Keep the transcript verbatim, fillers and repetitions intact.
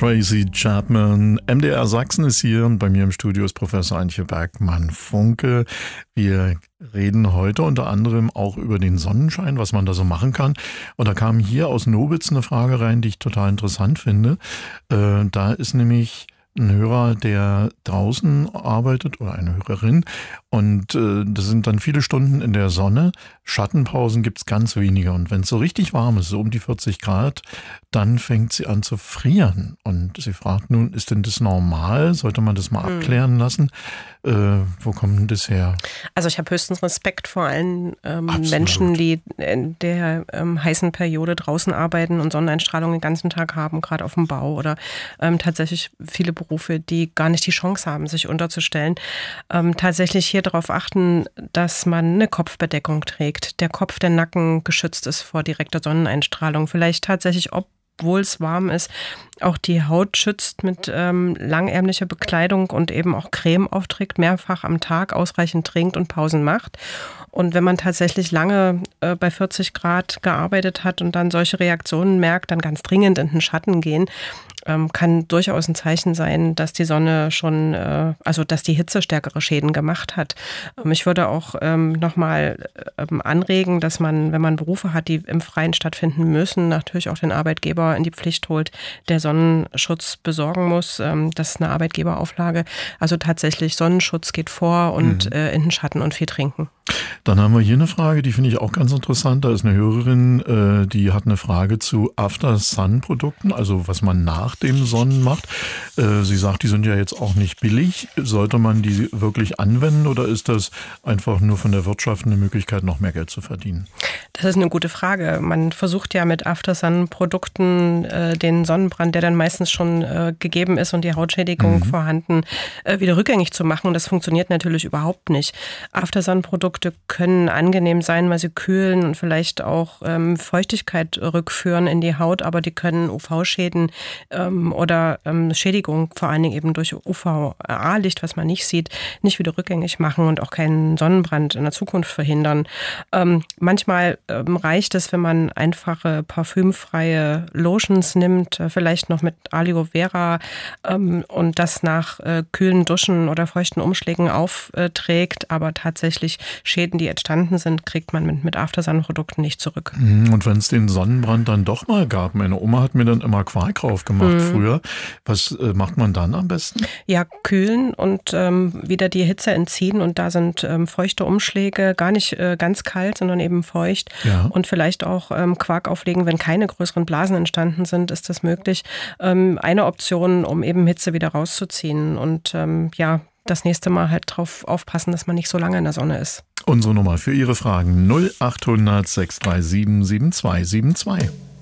Tracy Chapman. M D R Sachsen ist hier und bei mir im Studio ist Professor Antje Bergmann-Funke. Wir reden heute unter anderem auch über den Sonnenschein, was man da so machen kann. Und da kam hier aus Nobitz eine Frage rein, die ich total interessant finde. Äh, da ist nämlich ein Hörer, der draußen arbeitet oder eine Hörerin und äh, das sind dann viele Stunden in der Sonne. Schattenpausen gibt's ganz wenige und wenn es so richtig warm ist, so um die vierzig Grad, dann fängt sie an zu frieren. Und sie fragt nun, ist denn das normal? Sollte man das mal hm. abklären lassen? Äh, wo kommt denn das her? Also ich habe höchsten Respekt vor allen ähm, Menschen, die in der ähm, heißen Periode draußen arbeiten und Sonneneinstrahlung den ganzen Tag haben, gerade auf dem Bau oder ähm, tatsächlich viele Berufe, die gar nicht die Chance haben, sich unterzustellen. Ähm, tatsächlich hier darauf achten, dass man eine Kopfbedeckung trägt, der Kopf, der Nacken geschützt ist vor direkter Sonneneinstrahlung. Vielleicht tatsächlich, obwohl es warm ist, auch die Haut schützt mit ähm, langärmlicher Bekleidung und eben auch Creme aufträgt, mehrfach am Tag ausreichend trinkt und Pausen macht. Und wenn man tatsächlich lange äh, bei vierzig Grad gearbeitet hat und dann solche Reaktionen merkt, dann ganz dringend in den Schatten gehen, ähm, kann durchaus ein Zeichen sein, dass die Sonne schon, äh, also dass die Hitze stärkere Schäden gemacht hat. Ähm, ich würde auch ähm, nochmal ähm, anregen, dass man, wenn man Berufe hat, die im Freien stattfinden müssen, natürlich auch den Arbeitgeber in die Pflicht holt, der Sonnenschutz besorgen muss. Das ist eine Arbeitgeberauflage. Also tatsächlich Sonnenschutz geht vor und mhm. äh, in den Schatten und viel trinken. Dann haben wir hier eine Frage, die finde ich auch ganz interessant. Da ist eine Hörerin, äh, die hat eine Frage zu After-Sun-Produkten, also was man nach dem Sonnen macht. Äh, sie sagt, die sind ja jetzt auch nicht billig. Sollte man die wirklich anwenden oder ist das einfach nur von der Wirtschaft eine Möglichkeit, noch mehr Geld zu verdienen? Das ist eine gute Frage. Man versucht ja mit After-Sun-Produkten äh, den Sonnenbrand, der dann meistens schon äh, gegeben ist und die Hautschädigung mhm. vorhanden, äh, wieder rückgängig zu machen. Und das funktioniert natürlich überhaupt nicht. After-Sun-Produkte können angenehm sein, weil sie kühlen und vielleicht auch ähm, Feuchtigkeit rückführen in die Haut, aber die können U V-Schäden ähm, oder ähm, Schädigung, vor allen Dingen eben durch U V A-Licht, was man nicht sieht, nicht wieder rückgängig machen und auch keinen Sonnenbrand in der Zukunft verhindern. Ähm, manchmal ähm, reicht es, wenn man einfache parfümfreie Lotions nimmt, äh, vielleicht noch mit Aloe Vera ähm, und das nach äh, kühlen Duschen oder feuchten Umschlägen aufträgt, aber tatsächlich Schäden, die entstanden sind, kriegt man mit, mit After-Sun-Produkten nicht zurück. Und wenn es den Sonnenbrand dann doch mal gab, meine Oma hat mir dann immer Quark drauf gemacht mhm. früher. Was äh, macht man dann am besten? Ja, kühlen und ähm, wieder die Hitze entziehen und da sind ähm, feuchte Umschläge, gar nicht äh, ganz kalt, sondern eben feucht ja. und vielleicht auch ähm, Quark auflegen, wenn keine größeren Blasen entstanden sind, ist das möglich. Ähm, eine Option, um eben Hitze wieder rauszuziehen und ähm, ja, das nächste Mal halt drauf aufpassen, dass man nicht so lange in der Sonne ist. Unsere Nummer für Ihre Fragen null acht hundert sechs drei sieben sieben zwei sieben zwei.